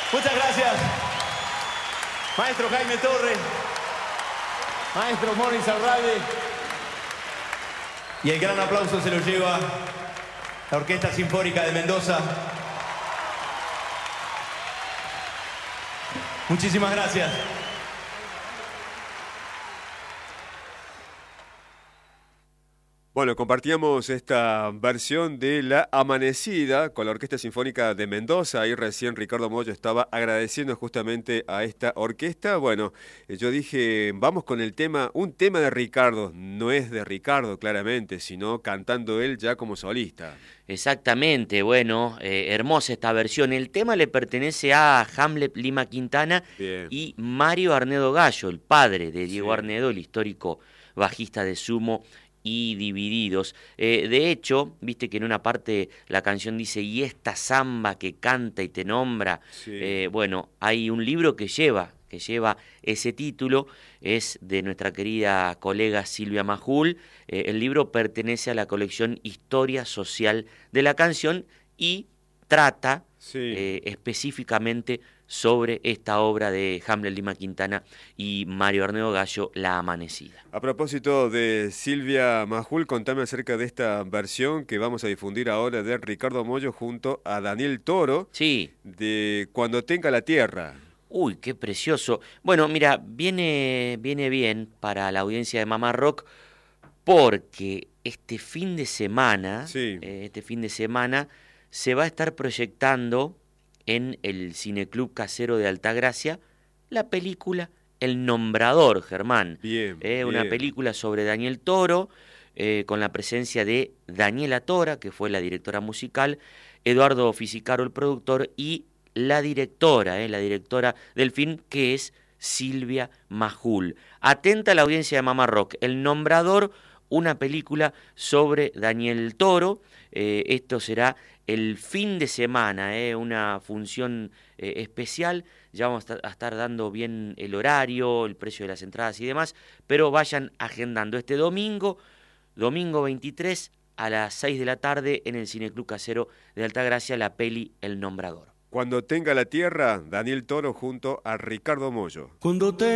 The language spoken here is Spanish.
Muchas gracias. Maestro Jaime Torre, maestro Morris Arralde. Y el gran aplauso se lo lleva la Orquesta Sinfónica de Mendoza. Muchísimas gracias. Bueno, compartíamos esta versión de La Amanecida con la Orquesta Sinfónica de Mendoza. Ahí recién Ricardo Mollo estaba agradeciendo justamente a esta orquesta. Bueno, yo dije, vamos con el tema, un tema de Ricardo. No es de Ricardo, claramente, sino cantando él ya como solista. Exactamente, bueno, hermosa esta versión. El tema le pertenece a Hamlet Lima Quintana Bien. y Mario Arnedo Gallo, el padre de Diego Sí. Arnedo, el histórico bajista de Sumo y Divididos. De hecho, viste que en una parte la canción dice, y esta samba que canta y te nombra. Sí. Bueno, hay un libro que lleva ese título, es de nuestra querida colega Silvia Majul. El libro pertenece a la colección Historia Social de la Canción y trata específicamente sobre esta obra de Hamlet Lima Quintana y Mario Arnedo Gallo, La Amanecida. A propósito de Silvia Majul, contame acerca de esta versión que vamos a difundir ahora de Ricardo Mollo junto a Daniel Toro, Sí. de Cuando tenga la tierra. Uy, qué precioso. Bueno, mira, viene bien para la audiencia de Mamá Rock porque este fin de semana se va a estar proyectando en el Cineclub Casero de Altagracia la película El Nombrador, Germán. Bien, Una bien. película sobre Daniel Toro, con la presencia de Daniela Tora, que fue la directora musical, Eduardo Fisicaro, el productor, y la directora del film, que es Silvia Majul. Atenta a la audiencia de Mamá Rock, El Nombrador, una película sobre Daniel Toro. Esto será el fin de semana, una función especial. Ya vamos a estar dando bien el horario, el precio de las entradas y demás, pero vayan agendando este domingo 23 a las 6 de la tarde en el Cineclub Casero de Altagracia, la peli El Nombrador. Cuando tenga la tierra, Daniel Toro junto a Ricardo Mollo. Cuando